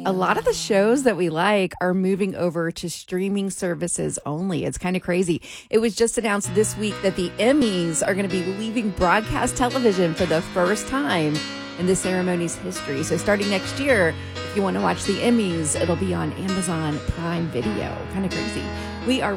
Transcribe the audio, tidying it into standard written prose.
A lot of the shows that we like are moving over to streaming services only. It's kind of crazy. It was just announced this week that the Emmys are going to be leaving broadcast television for the first time in the ceremony's history. So starting next year, if you want to watch the Emmys, it'll be on Amazon Prime Video. Kind of crazy. We are